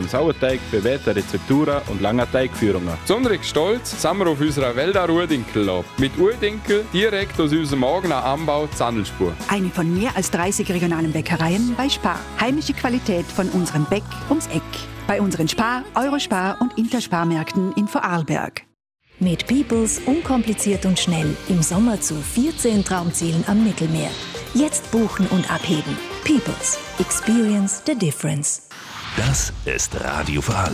Sauerteig, bewährte Rezepturen und lange Teigführungen. Besonders stolz sind wir auf unserer Wälder Ruhrdinkel mit Urdinkel direkt aus unserem eigenen Anbau Zandelspur. Eine von mehr als 30 regionalen Bäckereien bei Spar. Heimische Qualität von unserem Bäck ums Eck. Bei unseren Spar, Eurospar und Intersparmärkten in Vorarlberg. Mit Peoples unkompliziert und schnell im Sommer zu 14 Traumzielen am Mittelmeer. Jetzt buchen und abheben. Peoples. Experience the difference. Das ist Radio Vorarlberg.